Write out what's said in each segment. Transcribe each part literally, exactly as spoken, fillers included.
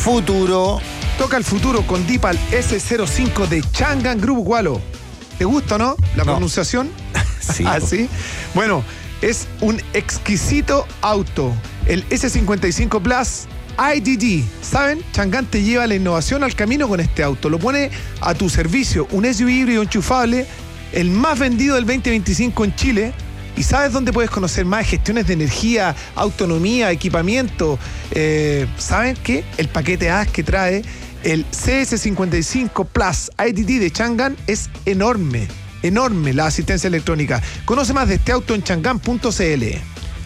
futuro. Toca el futuro con Deepal ese cero cinco de Changan Group, Walo. ¿Te gusta, no? La no. pronunciación. Sí. ¿Ah, sí? Bueno, es un exquisito auto. El ese cincuenta y cinco Plus I D D. ¿Saben? Changan te lleva la innovación al camino con este auto. Lo pone a tu servicio. Un S U V híbrido enchufable, el más vendido del veinte veinticinco en Chile. ¿Y sabes dónde puedes conocer más gestiones de energía, autonomía, equipamiento? Eh, ¿Saben qué? El paquete A que trae el C S cincuenta y cinco Plus I D D de Changan es enorme, enorme la asistencia electrónica. Conoce más de este auto en changan punto c l.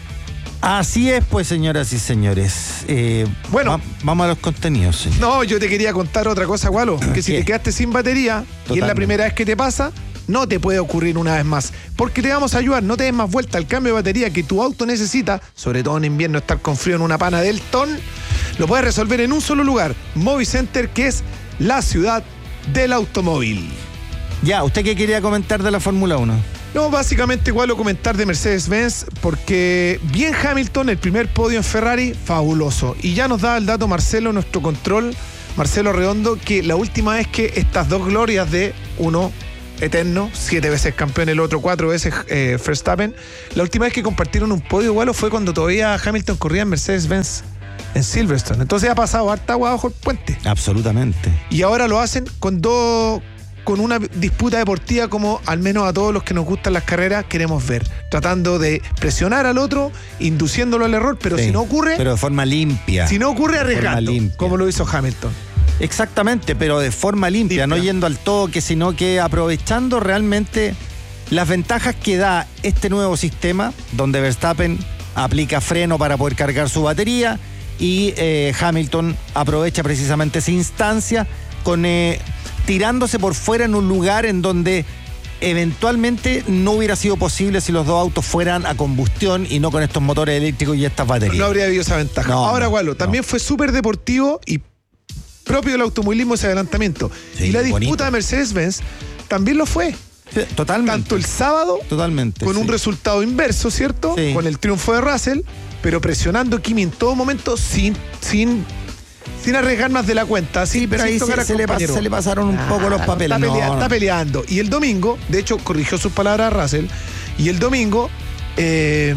Así es, pues, señoras y señores. Eh, bueno, va, vamos a los contenidos, señor. No, yo te quería contar otra cosa, Gualo, que si ¿Qué? te quedaste sin batería Totalmente. y es la primera vez que te pasa, no te puede ocurrir una vez más, porque te vamos a ayudar. No te des más vuelta. El cambio de batería que tu auto necesita, sobre todo en invierno, estar con frío en una pana del ton, lo puedes resolver en un solo lugar, Movicenter, que es la ciudad del automóvil. Ya, ¿usted qué quería comentar de la Fórmula uno? No, básicamente igual lo comentar de Mercedes-Benz, porque bien Hamilton, el primer podio en Ferrari, fabuloso. Y ya nos da el dato Marcelo, nuestro control, Marcelo Redondo, que la última vez que estas dos glorias de uno eterno, siete veces campeón, el otro cuatro veces eh, Verstappen, la última vez que compartieron un podio igual fue cuando todavía Hamilton corría en Mercedes-Benz en Silverstone. Entonces ha pasado harta agua bajo el puente. Absolutamente. Y ahora lo hacen con dos, con una disputa deportiva como al menos a todos los que nos gustan las carreras queremos ver, tratando de presionar al otro, induciéndolo al error, pero sí, si no ocurre, pero de forma limpia. Si no ocurre, arriesgando, como lo hizo Hamilton. Exactamente, pero de forma limpia, limpia, no yendo al toque, sino que aprovechando realmente las ventajas que da este nuevo sistema, donde Verstappen aplica freno para poder cargar su batería y eh, Hamilton aprovecha precisamente esa instancia con eh, tirándose por fuera en un lugar en donde eventualmente no hubiera sido posible si los dos autos fueran a combustión y no con estos motores eléctricos y estas baterías. No habría habido esa ventaja. No, Ahora, no, Gualo, también no. fue súper deportivo y propio del automovilismo ese adelantamiento. Sí, y la disputa bonito. de Mercedes-Benz también lo fue. Sí, totalmente. Tanto el sábado, totalmente, con sí. un resultado inverso, ¿cierto? Sí. Con el triunfo de Russell, pero presionando a Kimi en todo momento sin, sin, sin arriesgar más de la cuenta. Sí, sin, pero sin ahí se, se, le pas, se le pasaron un ah, poco los papeles. Está, pelea, no, está no. peleando. Y el domingo, de hecho, corrigió sus palabras a Russell, y el domingo... Eh,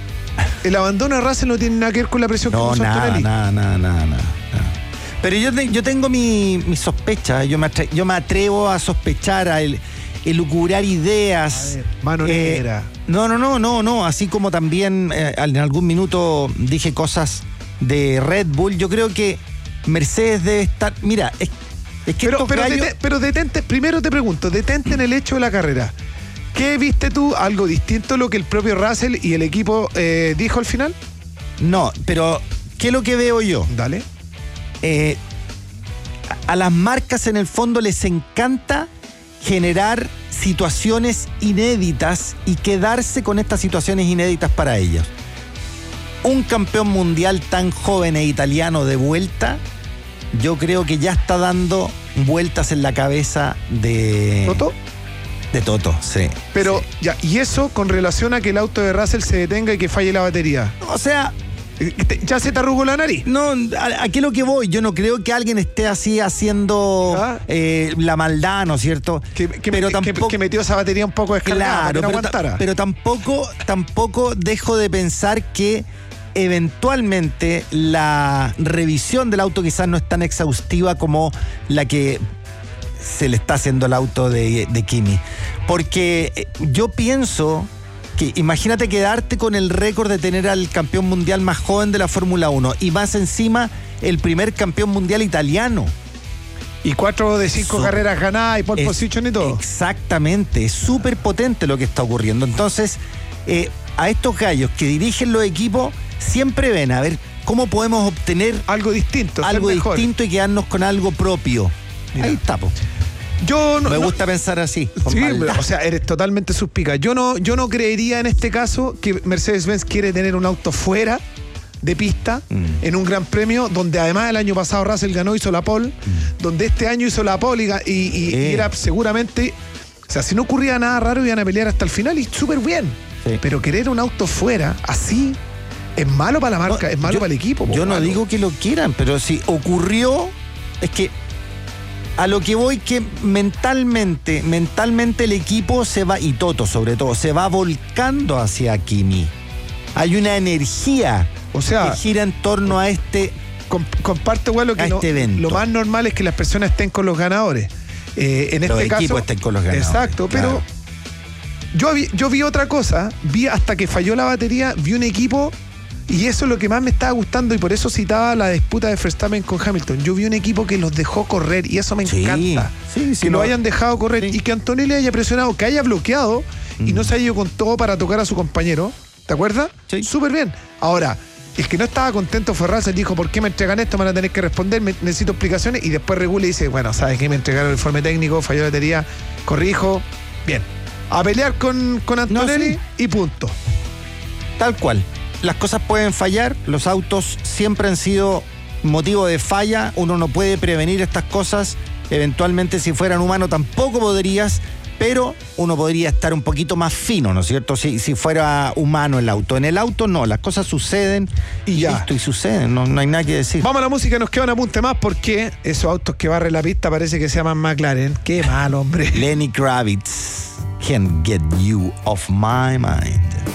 el abandono de Russell no tiene nada que ver con la presión no, que puso nada, Antonelli. nada, nada, nada, nada. Pero yo, te, yo tengo mi, mi sospecha, yo me, atre, yo me atrevo a sospechar, a el, elucubrar ideas. A ver, mano eh, negra. No, no, no, no, no. Así como también eh, en algún minuto dije cosas de Red Bull, yo creo que Mercedes debe estar. Mira, es, es que. Pero, pero, gallos... dete, pero detente, primero te pregunto, detente en el hecho de la carrera. ¿Qué viste tú? ¿Algo distinto a lo que el propio Russell y el equipo eh, dijo al final? No, pero ¿qué es lo que veo yo? Dale. Eh, a las marcas en el fondo les encanta generar situaciones inéditas y quedarse con estas situaciones inéditas para ellos. Un campeón mundial tan joven e italiano de vuelta, yo creo que ya está dando vueltas en la cabeza de... ¿Toto? De Toto, sí. Pero, sí. ya, y eso con relación a que el auto de Russell se detenga y que falle la batería. O sea... ¿Ya se te arrugó la nariz? No, ¿a, a qué es lo que voy? Yo no creo que alguien esté así haciendo ¿Ah? eh, la maldad, ¿no es cierto? Que, que, pero que, tampoco, que metió esa batería un poco descargada, claro, para que no pero, aguantara. pero tampoco, tampoco dejo de pensar que eventualmente la revisión del auto quizás no es tan exhaustiva como la que se le está haciendo al auto de, de Kimi. Porque yo pienso... que imagínate quedarte con el récord de tener al campeón mundial más joven de la Fórmula uno y más encima el primer campeón mundial italiano. Y cuatro de cinco so, carreras ganadas y pole es, position y todo. Exactamente, es súper potente lo que está ocurriendo. Entonces, eh, a estos gallos que dirigen los equipos siempre ven a ver cómo podemos obtener algo distinto, algo distinto y quedarnos con algo propio. Mira. Ahí está, po. Yo no, me no, gusta pensar así. Sí, o sea, eres totalmente suspicaz. Yo no, yo no creería en este caso que Mercedes-Benz quiere tener un auto fuera de pista mm. en un gran premio donde además el año pasado Russell ganó, hizo la pole, mm. donde este año hizo la pole y, y, eh. y era seguramente, o sea, si no ocurría nada raro iban a pelear hasta el final y súper bien. Sí. Pero querer un auto fuera, así, es malo para la marca, No, es malo yo- para el equipo. po, Yo no malo. digo que lo quieran, pero si ocurrió, es que a lo que voy que mentalmente, mentalmente el equipo se va, y Toto sobre todo, se va volcando hacia Kimi. Hay una energía O sea, que gira en torno a este. Com- comparto, güey, lo que a no- este evento. lo más normal es que las personas estén con los ganadores. Eh, en Los este caso. equipos estén con los ganadores, Exacto, claro. pero yo vi, yo vi otra cosa. Vi hasta que falló la batería, vi un equipo. Y eso es lo que más me estaba gustando y por eso citaba la disputa de Verstappen con Hamilton. Yo vi un equipo que los dejó correr y eso me Sí, encanta. sí, sí, que lo no. hayan dejado correr Sí. y que Antonelli haya presionado, que haya bloqueado y Mm. no se haya ido con todo para tocar a su compañero. ¿Te acuerdas? Sí. Súper bien. Ahora, el que no estaba contento fue Russell, dijo, ¿por qué me entregan esto? Me van a tener que responder, me- necesito explicaciones. Y después regula y dice, bueno, ¿sabes qué? Me entregaron el informe técnico, falló la batería, corrijo. Bien. A pelear con, con Antonelli sí. y punto. Tal cual. Las cosas pueden fallar, los autos siempre han sido motivo de falla, uno no puede prevenir estas cosas, eventualmente si fueran humanos tampoco podrías, pero uno podría estar un poquito más fino, ¿no es cierto? Si, si fuera humano el auto. En el auto no, las cosas suceden Y y ya. listo, y suceden, no, no hay nada que decir. Vamos a la música, nos queda un apunte más porque esos autos que barren la pista parece que se llaman McLaren. Qué mal, hombre. Lenny Kravitz, Can't Get You Off My Mind.